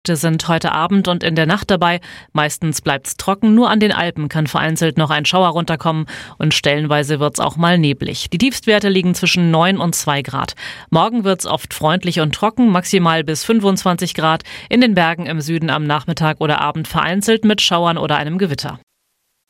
Sind heute Abend und in der Nacht dabei. Meistens bleibt's trocken, nur an den Alpen kann vereinzelt noch ein Schauer runterkommen und stellenweise wird's auch mal neblig. Die Tiefstwerte liegen zwischen 9 und 2 Grad. Morgen wird's oft freundlich und trocken, maximal bis 25 Grad. In den Bergen im Süden am Nachmittag oder Abend vereinzelt mit Schauern oder einem Gewitter.